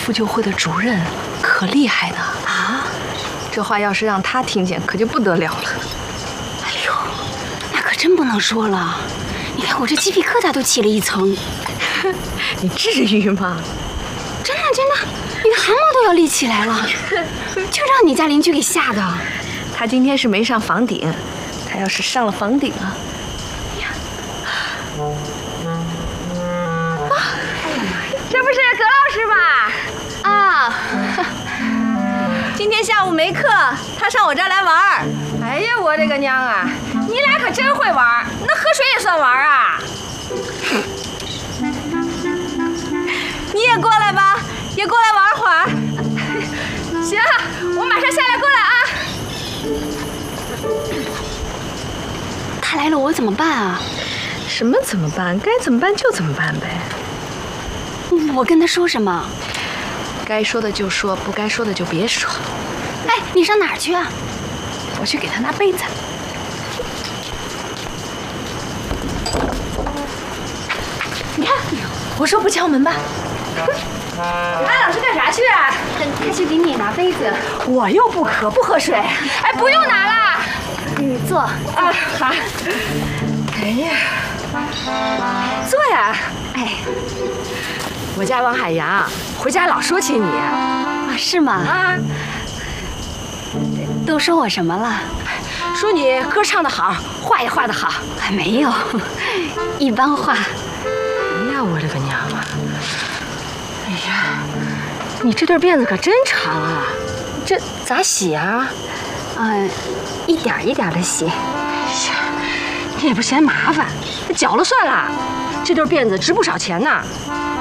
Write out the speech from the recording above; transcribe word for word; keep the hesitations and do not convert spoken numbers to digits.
妇救会的主任可厉害呢啊！ 这话要是让他听见，可就不得了了。 哎呦，那可真不能说了。你看我这鸡皮疙瘩都起了一层。 你至于吗？ 真的真的，你的汗毛都要立起来了。就让你家邻居给吓的。 他今天是没上房顶，他要是上了房顶啊，呀！啊，这不是葛老师吧？啊，今天下午没课，他上我这儿来玩儿。 哎呀，我的个娘啊！你俩可真会玩，那喝水也算玩啊！ 你也过来吧，也过来玩会儿。 行，我马上下来过来啊。 他来了，我怎么办啊？ 什么怎么办？该怎么办就怎么办呗。 我跟他说什么？ 该说的就说，不该说的就别说。 哎，你上哪儿去啊？ 我去给他拿被子。你看，我说不敲门吧。 安老师干啥去啊？ 他去给你拿杯子。 我又不渴，不喝水。哎，不用拿了。 你坐啊，好。哎呀，坐呀。 哎， 我家王海洋回家老说起你啊，是吗？ 啊。 都说我什么了？ 说你歌唱得好，画也画得好。 还没有，一般画。 哎呀，我的个娘啊！哎呀，你这对辫子可真长啊，这咋洗啊？ 嗯，一点一点的洗。哎呀，你也不嫌麻烦，搅了算了。这对辫子值不少钱呢。